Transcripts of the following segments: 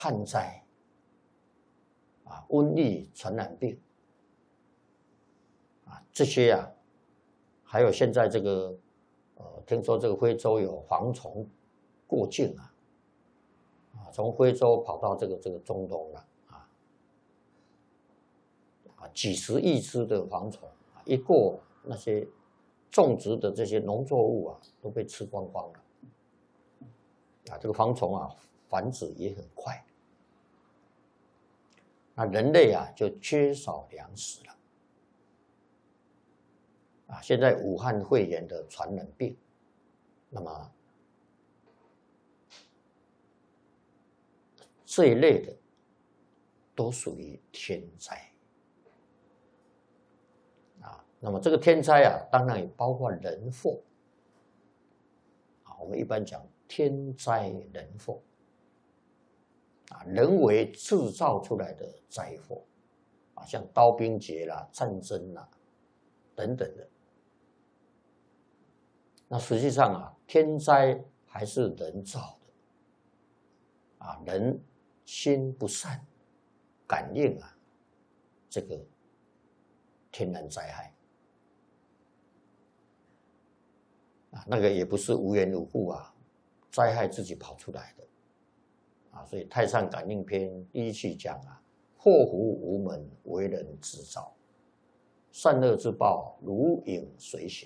旱灾啊、瘟疫、传染病啊这些啊，还有现在这个听说这个非洲有蝗虫过境啊，从非洲跑到这个中东了几十亿只的蝗虫一过那些种植的这些农作物啊，都被吃光光了这个蝗虫啊繁殖也很快，那人类啊就缺少粮食了现在武汉肺炎的传染病，那么这一类的都属于天灾那么这个天灾啊，当然也包括人祸我们一般讲天灾人祸人为制造出来的灾祸像刀兵劫啦、战争啦等等的。那实际上天灾还是人造的人心不善，感应这个天然灾害那个也不是无缘无故灾害自己跑出来的所以《太上感应篇》第一句讲祸福无门，为人自造，善恶之报，如影随形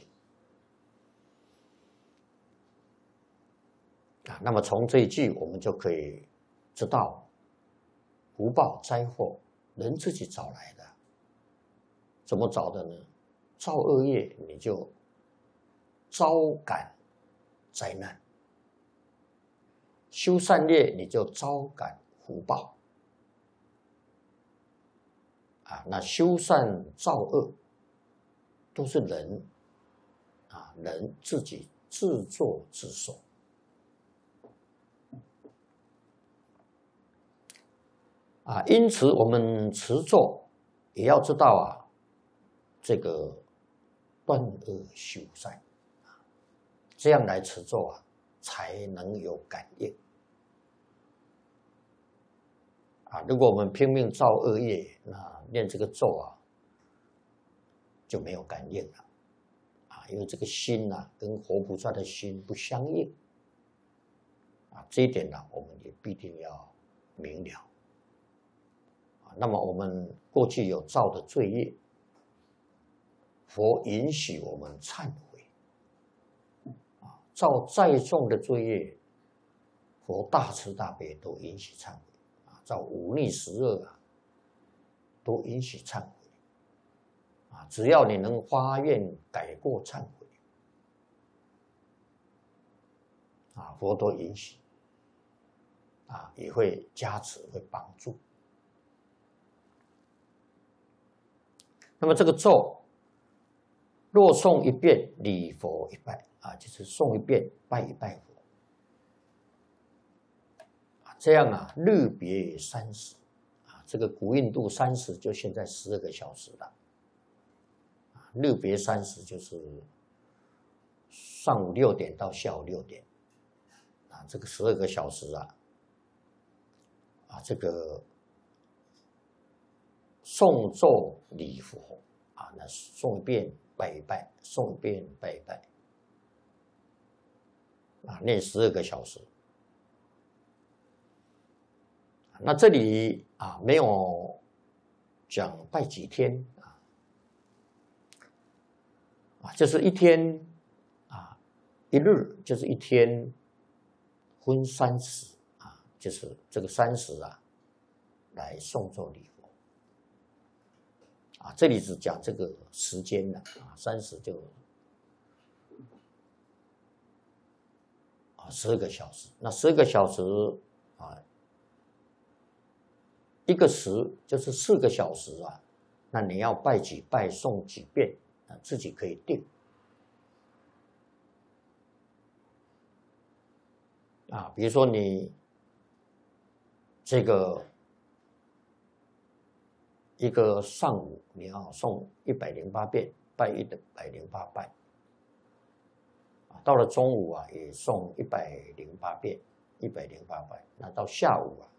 那么从这一句我们就可以知道，福报灾祸人自己找来的。怎么找的呢？造恶业你就招感灾难，修善业你就招感福报那修善造恶都是人人自己自作自受因此我们持咒也要知道这个断恶修善这样来持咒才能有感应如果我们拼命造恶业，那念这个咒就没有感应了因为这个心跟活菩萨的心不相应这一点我们也必定要明了那么我们过去有造的罪业，佛允许我们忏悔造再重的罪业，佛大慈大悲都允许忏悔造忤逆十恶都允许忏悔只要你能发愿改过忏悔佛都允许也会加持，会帮助。那么这个咒若诵一遍，礼佛一拜就是诵一遍拜一拜佛这样日别30这个古印度30就现在12个小时了日别30就是上午6点到下午6点这个12个小时这个诵咒礼佛那诵一遍拜一拜，诵一遍拜一拜念12个小时那这里没有讲拜几天就是一天一日就是一天分30就是这个30来诵咒礼佛这里只讲这个时间了30就12个小时，那12个小时一个时就是4个小时那你要拜几拜诵几遍自己可以定比如说你这个一个上午你要诵108遍，拜108拜到了中午也诵108遍，108拜，那到下午